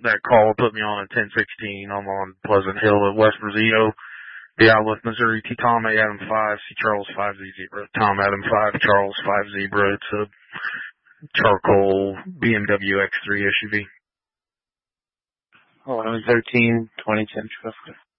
that call put me on at 1016. I'm on Pleasant Hill at West Brazil. The Outlook, Missouri, T. Tom, A. Adam 5, C. Charles 5, Z. Zebra. Tom, Adam 5, Charles 5, Zebra. It's a charcoal BMW X3 SUV. 1113, 2010 Traffic.